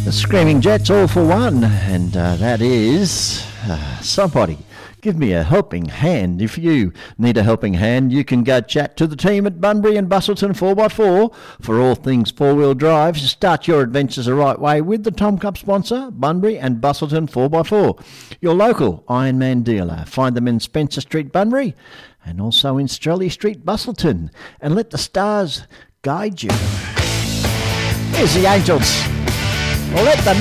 The Screaming Jets all for one, and that is somebody. Give me a helping hand. If you need a helping hand, you can go chat to the team at Bunbury and Busselton 4x4 for all things four-wheel drive. Start your adventures the right way with the Tom Cup sponsor, Bunbury and Busselton 4x4. Your local Ironman dealer. Find them in Spencer Street, Bunbury, and also in Strelly Street, Busselton. And let the stars guide you. Here's the Angels. Let the